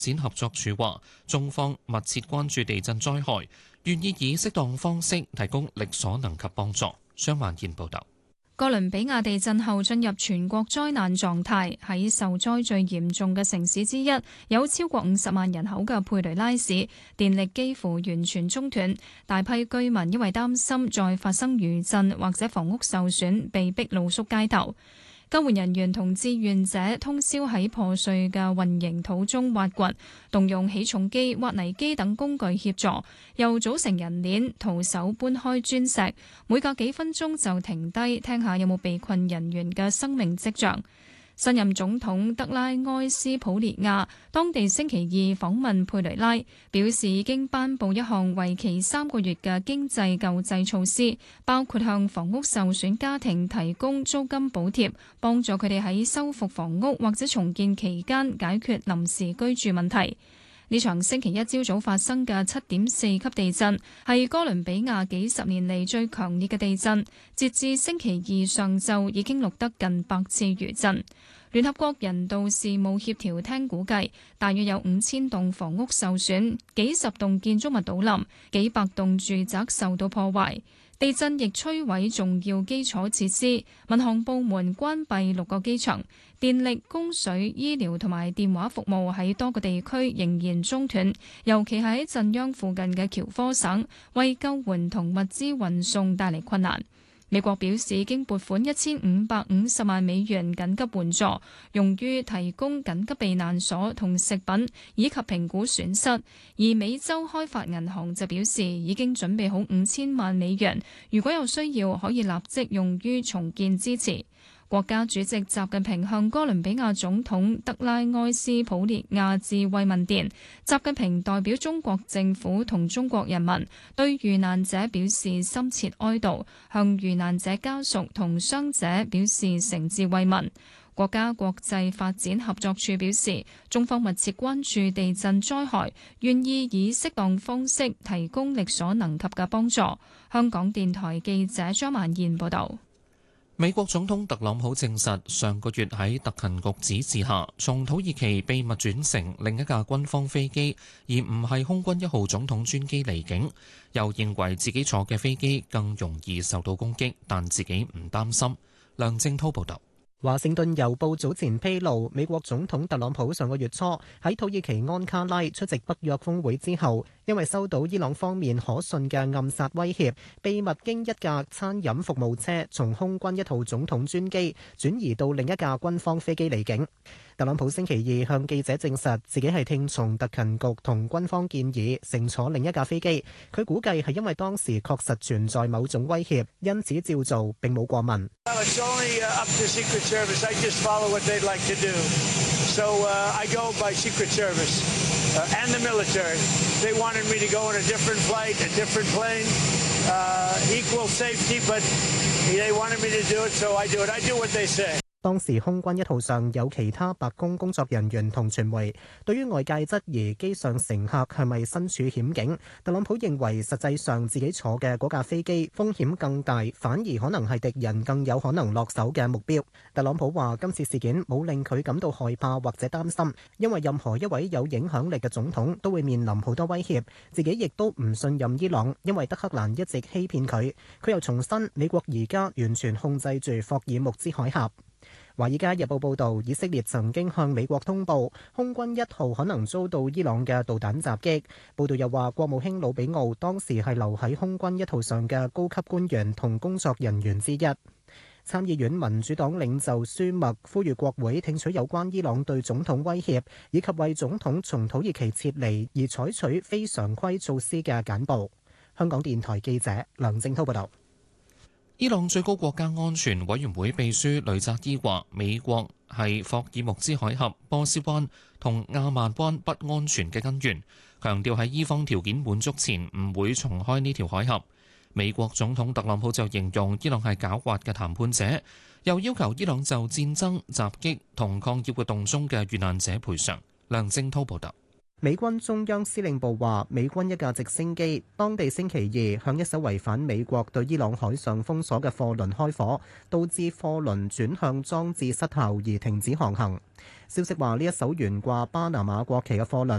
展合作處話，中方密切關注地震災害，願意以適當方式提供力所能及幫助。張萬燕報導。 哥倫比亞地震後進入全國災難狀態，喺受災最嚴重嘅城市之一，有超過50萬人口嘅佩雷拉市，電力幾乎完全中斷，大批居民因為擔心再發生餘震或者房屋受損，被逼露宿街頭。救援人員同志願者通宵喺破碎嘅混凝土中挖掘，動用起重機、挖泥機等工具協助，又組成人鏈，徒手搬開磚石，每隔幾分鐘就停低聽下有冇被困人員嘅生命跡象。新任總統德拉埃斯普列亞當地星期二訪問佩雷拉，表示已經頒布一項為期3個月嘅經濟救濟措施，包括向房屋受損家庭提供租金補貼，幫助佢哋喺修復房屋或者重建期間解決臨時居住問題。呢場星期一朝早發生嘅7.4級地震係哥倫比亞幾十年嚟最強烈嘅地震，截至星期二上晝已經錄得近100次餘震。聯合國人道事務協調廳估計，大約有5000棟房屋受損，幾十棟建築物倒冧，幾百棟住宅受到破壞。地震亦摧毀重要基礎設施，民航部門關閉6個機場，電力、供水、醫療同埋電話服務喺多個地區仍然中斷，尤其係喺震央附近嘅喬科省，為救援同物資運送帶嚟困難。美國表示已經撥款1550萬美元緊急援助，用於提供緊急避難所同食品，以及評估損失。而美洲開發銀行就表示已經準備好5000萬美元，如果有需要可以立即用於重建支持。國家主席習近平向哥倫比亞總統德拉埃斯普列亞致慰問電，習近平代表中國政府同中國人民對遇難者表示深切哀悼，向遇難者家屬同傷者表示誠摯慰問。國家國際發展合作處表示，中方密切關注地震災害，願意以適當方式提供力所能及嘅幫助。香港電台記者張萬燕報道。 美國總統特朗普證實，上個月喺特勤局指示下，從土耳其秘密轉乘另一架軍方飛機，而唔係空軍1號總統專機離境。又認為自己坐嘅飛機更容易受到攻擊，但自己唔擔心。梁正滔報導。 華盛頓郵報早前披露，美國總統特朗普上個月初喺土耳其安卡拉出席北約峰會之後，因為收到伊朗方面可信嘅暗殺威脅，秘密經一架餐飲服務車從空軍1號總統專機轉移到另一架軍方飛機離境。特朗普星期二向記者證實，自己係聽從特勤局同軍方建議乘坐另一架飛機。佢估計係因為當時確實存在某種威脅，因此照做並冇過問。當時空軍1號上有其他白宮工作人員同傳媒，對於外界質疑機上乘客係咪身處險境，特朗普認為實際上自己坐嘅嗰架飛機風險更大，反而可能係敵人更有可能落手嘅目標。特朗普話今次事件冇令佢感到害怕或者擔心，因為任何一位有影響力嘅總統都會面臨好多威脅，自己亦都唔信任伊朗，因為德黑蘭一直欺騙佢。佢又重申美國而家完全控制住霍爾木茲海峽。《華爾街日報》報導，以色列曾經向美國通報空軍1號可能遭到伊朗嘅導彈襲擊。報導又話，國務卿魯比奧當時係留喺空軍1號上嘅高級官員同工作人員之一。參議院民主黨領袖舒默呼籲國會聽取有關伊朗對總統威脅以及為總統從土耳其撤離而採取非常規措施嘅簡報。香港電台記者梁正滔報導。 伊朗最高國家安全委員會秘書雷扎伊話，美國係霍爾木茲海峽、波斯灣同亞曼灣不安全嘅根源，強調喺伊方條件滿足前唔會重開呢條海峽。美國總統特朗普就形容伊朗係狡猾嘅談判者，又要求伊朗就戰爭、襲擊同抗議活動中嘅遇難者賠償。梁正滔報導。 美軍中央司令部話，美軍一架直升機當地星期二向一艘違反美國對伊朗海上封鎖嘅貨輪開火，導致貨輪轉向裝置失效而停止航行。消息話，呢一艘懸掛巴拿馬國旗嘅貨輪